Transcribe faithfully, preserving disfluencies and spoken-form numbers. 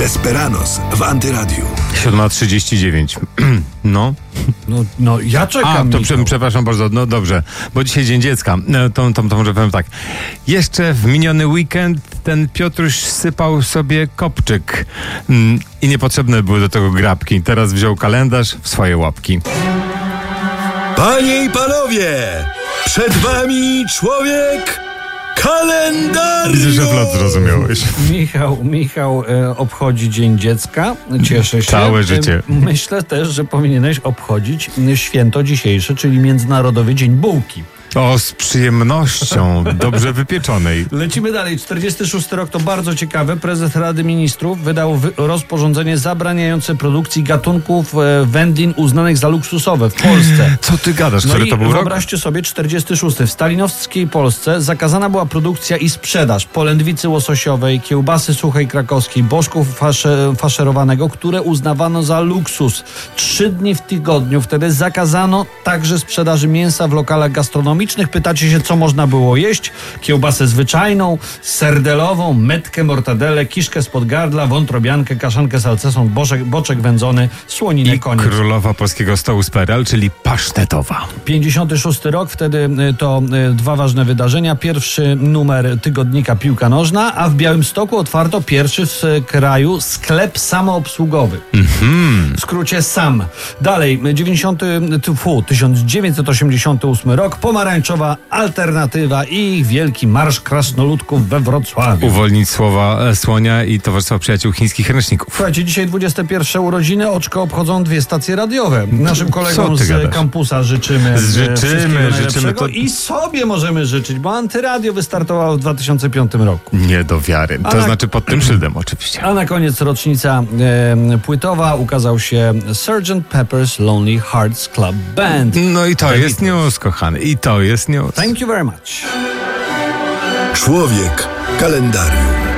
Desperados w Antyradiu. siódma trzydzieści dziewięć. No. No, no ja czekam. A, to prze, przepraszam bardzo, no dobrze, bo dzisiaj Dzień Dziecka, no, to, to, to może powiem tak. Jeszcze w miniony weekend ten Piotruś sypał sobie kopczyk mm, i niepotrzebne były do tego grabki. Teraz wziął kalendarz w swoje łapki. Panie i panowie, przed wami człowiek kalendarium. Widzę, że flot zrozumiałeś. Michał, Michał e, obchodzi Dzień Dziecka. Cieszę się. Całe życie. E, myślę też, że powinieneś obchodzić święto dzisiejsze, czyli Międzynarodowy Dzień Bułki. O, z przyjemnością, dobrze wypieczonej. Lecimy dalej. czterdziesty szósty rok to bardzo ciekawe. Prezes Rady Ministrów wydał wy- rozporządzenie zabraniające produkcji gatunków e, wędlin uznanych za luksusowe w Polsce. Co ty gadasz, No który i to był rok? wyobraźcie sobie, czterdziesty szósty. W stalinowskiej Polsce zakazana była produkcja i sprzedaż polędwicy łososiowej, kiełbasy suchej krakowskiej, bożków fasze, faszerowanego, które uznawano za luksus. Trzy dni w tygodniu wtedy zakazano także sprzedaży mięsa w lokalach gastronomicznych. Pytacie się, co można było jeść? Kiełbasę zwyczajną, serdelową, metkę, mortadele, kiszkę spod gardla, wątrobiankę, kaszankę salcesą, boczek, boczek wędzony, słoninę, I koniec. królowa polskiego stołu Speral, czyli pasztetowa. pięćdziesiąty szósty rok, wtedy y, to y, dwa ważne wydarzenia. Pierwszy numer tygodnika Piłka Nożna, a w Białymstoku otwarto pierwszy w y, kraju sklep samoobsługowy. Mm-hmm. W skrócie SAM. Dalej, dziewięćdziesiąty, fu, tysiąc dziewięćset osiemdziesiąty ósmy rok, pomarańczowa alternatywa i ich wielki marsz krasnoludków we Wrocławiu. Uwolnić słowa e, Słonia i Towarzystwa Przyjaciół Chińskich Ręczników. Słuchajcie, dzisiaj dwudzieste pierwsze urodziny, oczko obchodzą dwie stacje radiowe. Naszym kolegom z gadasz? kampusa życzymy, Życzymy, wszystkiego życzymy najlepszego to- i sobie możemy życzyć, bo Antyradio wystartowało w dwa tysiące piątym roku. Nie do wiary. To A na- znaczy pod tym szyldem oczywiście. A na koniec rocznica e, płytowa, ukazał się sergeant Pepper's Lonely Hearts Club Band. No i to The jest Beatles. news, kochany. I to jest news. Thank you very much. Człowiek kalendarium.